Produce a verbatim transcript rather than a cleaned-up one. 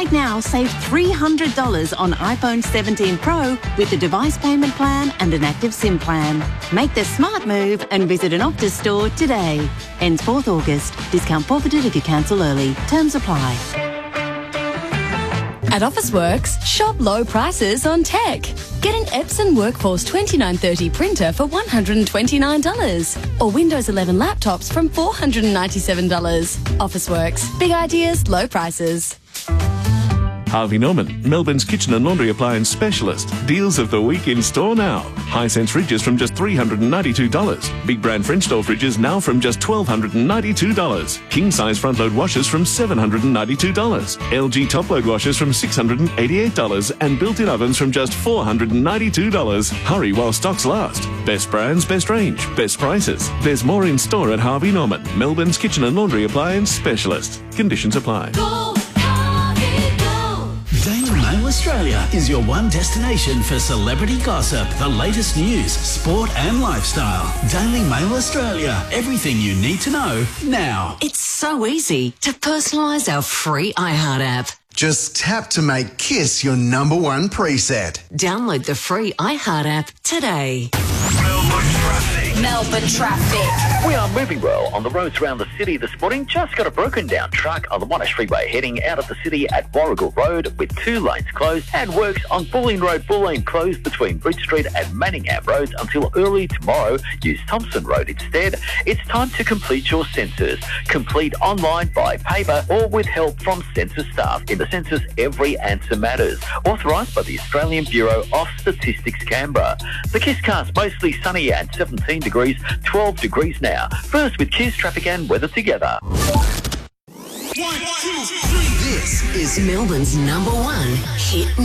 Right now, save three hundred dollars on iPhone seventeen Pro with a device payment plan and an active SIM plan. Make the smart move and visit an Optus store today. Ends fourth August. Discount forfeited if you cancel early. Terms apply. At Officeworks, shop low prices on tech. Get an Epson Workforce twenty-nine thirty printer for one hundred twenty-nine dollars or Windows eleven laptops from four hundred ninety-seven dollars. Officeworks. Big ideas, low prices. Harvey Norman, Melbourne's kitchen and laundry appliance specialist. Deals of the week in store now. Hisense fridges from just three hundred ninety-two dollars. Big brand French door fridges now from just one thousand two hundred ninety-two dollars. King size front load washers from seven hundred ninety-two dollars. L G top load washers from six hundred eighty-eight dollars and built-in ovens from just four hundred ninety-two dollars. Hurry while stocks last. Best brands, best range, best prices. There's more in store at Harvey Norman, Melbourne's kitchen and laundry appliance specialist. Conditions apply. Go, Harvey, go. Daily Mail Australia is your one destination for celebrity gossip, the latest news, sport and lifestyle. Daily Mail Australia. Everything you need to know now. It's so easy to personalise our free iHeart app. Just tap to make Kiss your number one preset. Download the free iHeart app today. Melbourne traffic. Melbourne traffic. We are moving well on the roads around the city this morning. Just got a broken down truck on the Monash Freeway heading out of the city at Warrigal Road with two lanes closed, and works on Bulleen Road, Bulleen closed between Bridge Street and Manningham Roads until early tomorrow. Use Thompson Road instead. It's time to complete your census. Complete online, by paper or with help from census staff. In the census, every answer matters. Authorised by the Australian Bureau of Statistics, Canberra. The Kiss Cast, mostly sunny at seventeen degrees, twelve degrees now. First with Kiss traffic and weather together. One, two, three. This is Melbourne's number one hit